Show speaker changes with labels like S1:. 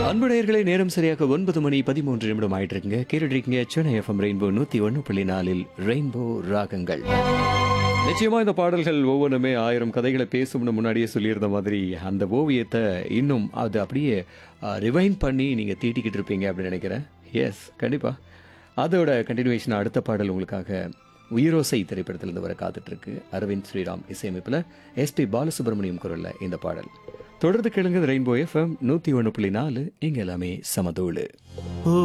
S1: அன்பு நேயர்களே, நேரம் சரியாக 9 மணி 13 நிமிடம் ஆயிட்டு இருக்குங்க. கேட்டுட்டு இருக்கீங்க சென்னை எஃப்எம் ரெயின்போ 101.4 ரெயின்போ ராகங்கள். நிச்சயமா இந்த பாடல்கள் ஒவ்வொன்றுமே 1000 கதைகளை பேசும்னு முன்னாடியே சொல்லியிருந்த மாதிரி அந்த ஓவியத்தை இன்னும் அது அப்படியே ரிவைண்ட் பண்ணி நீங்கள் தீட்டிக்கிட்டு இருப்பீங்க அப்படின்னு நினைக்கிறேன். எஸ், கண்டிப்பாக. அதோட கண்டினியூவேஷன் அடுத்த பாடல் உங்களுக்காக உயிரோசை திரைப்படத்திலிருந்து வர காத்துட்ருக்கு. அரவிந்த் ஸ்ரீராம் இசையமைப்பில் எஸ்பி பாலசுப்ரமணியம் குரலில் இந்த பாடல். தொடர்ந்து கேளுங்க ரெயின்போ எஃப்எம் 101.4. இங்கே எல்லாமே சமதோடு.